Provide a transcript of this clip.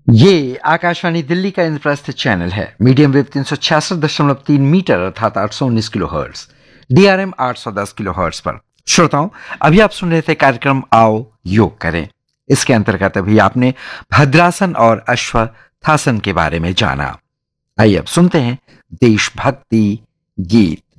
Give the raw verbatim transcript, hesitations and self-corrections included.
ये आकाशवाणी दिल्ली का इंद्रप्रस्थ चैनल है। मीडियम वेव तीन सौ छियासठ दशमलव तीन मीटर अर्थात आठ सौ उन्नीस किलो हर्ट्स, डीआरएम आठ सौ दस किलो हर्ट्स पर। श्रोताओं, अभी आप सुन रहे थे कार्यक्रम आओ योग करें। इसके अंतर्गत अभी आपने भद्रासन और अश्वत्थासन के बारे में जाना। आइए अब सुनते हैं देशभक्ति गीत।